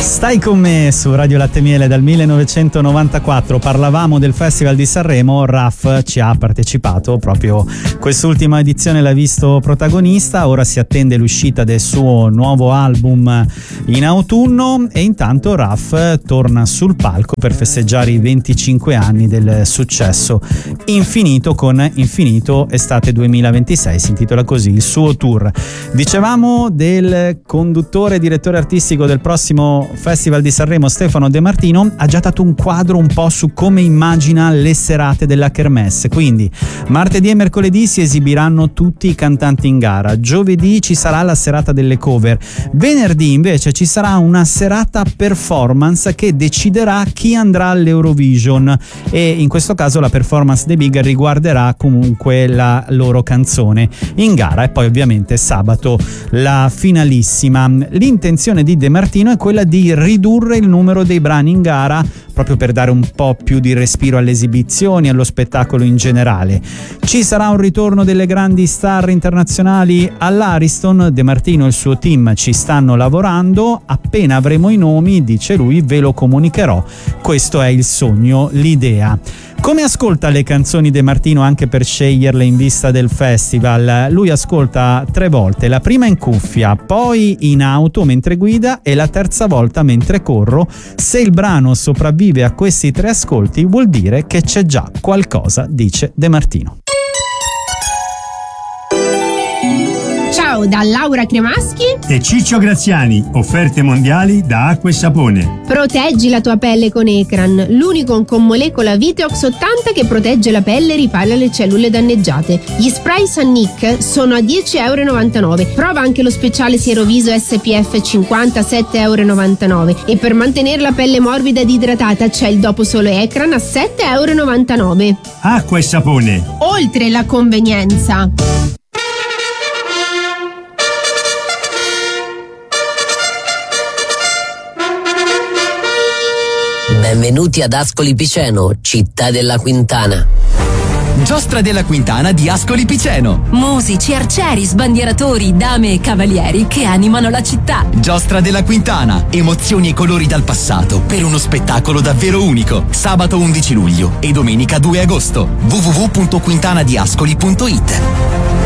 Stai con me su Radio Latte Miele dal 1994, parlavamo del Festival di Sanremo, Raf ci ha partecipato, proprio quest'ultima edizione l'ha visto protagonista, ora si attende l'uscita del suo nuovo album in autunno e intanto Raf torna sul palco per festeggiare i 25 anni del successo Infinito con Infinito Estate 2026, si intitola così il suo tour. Dicevamo del conduttore e direttore artistico del prossimo Festival di Sanremo, Stefano De Martino, ha già dato un quadro un po' su come immagina le serate della Kermesse. Quindi martedì e mercoledì si esibiranno tutti i cantanti in gara, giovedì ci sarà la serata delle cover, venerdì invece ci sarà una serata performance che deciderà chi andrà all'Eurovision e in questo caso la performance dei Big riguarderà comunque la loro canzone in gara e poi ovviamente sabato la finalissima. L'intenzione di De Martino è quella di ridurre il numero dei brani in gara proprio per dare un po' più di respiro alle esibizioni e allo spettacolo in generale. Ci sarà un ritorno delle grandi star internazionali all'Ariston, De Martino e il suo team ci stanno lavorando, appena avremo i nomi, dice lui, ve lo comunicherò. Questo è il sogno, l'idea. Come ascolta le canzoni De Martino anche per sceglierle in vista del festival? Lui ascolta 3 volte, la prima in cuffia, poi in auto mentre guida e la terza volta mentre corro. Se il brano sopravvive a questi 3 ascolti vuol dire che c'è già qualcosa, dice De Martino. Ciao da Laura Cremaschi e Ciccio Graziani, offerte mondiali da Acqua e Sapone. Proteggi la tua pelle con Ecran, l'unico con molecola Viteox 80 che protegge la pelle e ripara le cellule danneggiate. Gli spray San Nick sono a 10,99€. Prova anche lo speciale Sieroviso SPF 50 a 7,99€ e per mantenere la pelle morbida ed idratata c'è il dopo solo Ecran a 7,99€. Acqua e Sapone. Oltre la convenienza. Benvenuti ad Ascoli Piceno, città della Quintana. Giostra della Quintana di Ascoli Piceno. Musici, arcieri, sbandieratori, dame e cavalieri che animano la città. Giostra della Quintana, emozioni e colori dal passato per uno spettacolo davvero unico. Sabato 11 luglio e domenica 2 agosto. www.quintanadiascoli.it.